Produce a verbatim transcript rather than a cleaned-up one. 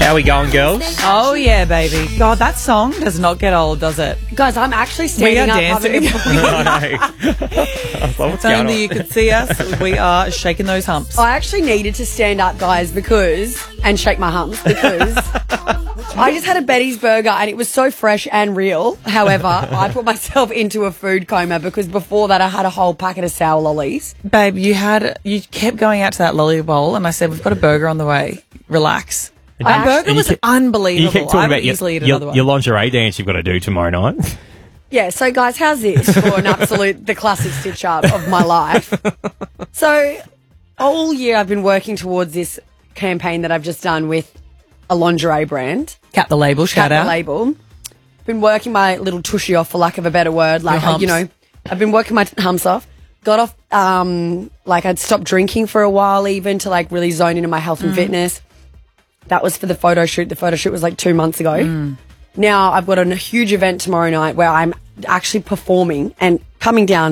How we going, girls? Oh, yeah, baby. God, that song does not get old, does it? Guys, I'm actually We standing are up having dancing. a I know. What's If only you could see us, we are shaking those humps. I actually needed to stand up, guys, because and shake my humps because I just had a Betty's burger and it was so fresh and real. However, I put myself into a food coma because before that I had a whole packet of sour lollies. Babe, you had you kept going out to that lolly bowl, and I said, we've got a burger on the way. Relax. And That you- burger and you was kept- unbelievable. You keep talking I would about your, easily eat your, another one. your lingerie dance you've got to do tomorrow night. Yeah, so guys, how's this for an absolute, the classic stitch up of my life? So, all year I've been working towards this campaign that I've just done with a lingerie brand. Cap the label, shout Cat the out. label. Been working my little tushy off, for lack of a better word. Like, Your I, you know, humps. I've been working my humps off. Got off, um, like I'd stopped drinking for a while even to like really zone into my health and fitness. That was for the photo shoot. The photo shoot was like two months ago. Now I've got a huge event tomorrow night where I'm actually performing and coming down